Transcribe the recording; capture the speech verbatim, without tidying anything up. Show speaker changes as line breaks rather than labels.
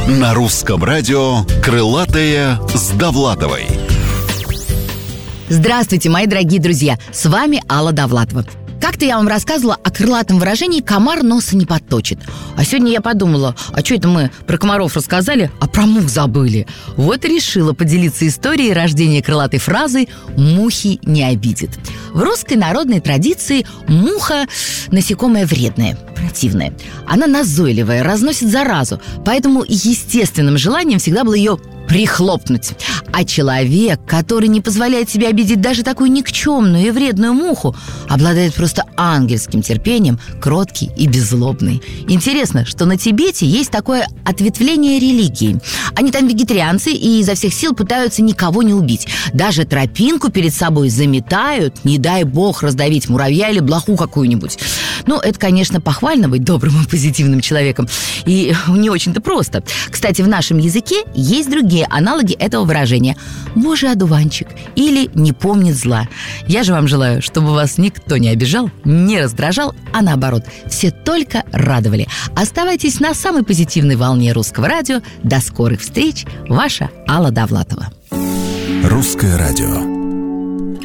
На русском радио «Крылатые с Довлатовой».
Здравствуйте, мои дорогие друзья! С вами Алла Довлатова. Как-то я вам рассказывала о крылатом выражении «комар носа не подточит». А сегодня я подумала, а что это мы про комаров рассказали, а про мух забыли? Вот и решила поделиться историей рождения крылатой фразы «мухи не обидит». В русской народной традиции муха – насекомое вредное, противное. Она назойливая, разносит заразу, поэтому естественным желанием всегда было ее прихлопнуть. А человек, который не позволяет себе обидеть даже такую никчемную и вредную муху, обладает просто ангельским терпением, кроткий и беззлобный. Интересно, что на Тибете есть такое ответвление религии. Они там вегетарианцы и изо всех сил пытаются никого не убить. Даже тропинку перед собой заметают, не дай бог раздавить муравья или блоху какую-нибудь. Ну, это, конечно, похвально быть добрым и позитивным человеком. И не очень-то просто. Кстати, в нашем языке есть другие аналоги этого выражения: «Божий одуванчик» или «не помнит зла». Я же вам желаю, чтобы вас никто не обижал, не раздражал, а наоборот, все только радовали. Оставайтесь на самой позитивной волне русского радио. До скорых встреч. Ваша Алла Довлатова.
Русское радио.